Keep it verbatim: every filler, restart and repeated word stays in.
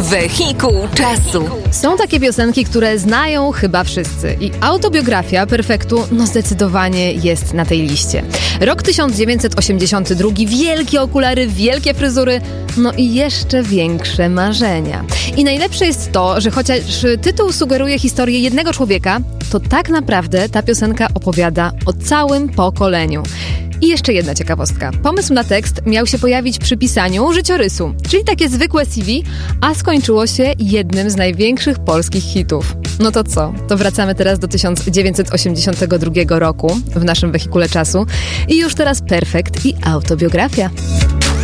Wehikuł czasu. Są takie piosenki, które znają chyba wszyscy i autobiografia Perfektu no zdecydowanie jest na tej liście. Rok tysiąc dziewięćset osiemdziesiąty drugi, wielkie okulary, wielkie fryzury, no i jeszcze większe marzenia. I najlepsze jest to, że chociaż tytuł sugeruje historię jednego człowieka, to tak naprawdę ta piosenka opowiada o całym pokoleniu. I jeszcze jedna ciekawostka. Pomysł na tekst miał się pojawić przy pisaniu życiorysu, czyli takie zwykłe C V, a skończyło się jednym z największych polskich hitów. No to co? To wracamy teraz do tysiąc dziewięćset osiemdziesiątego drugiego roku w naszym wehikule czasu i już teraz Perfekt i autobiografia.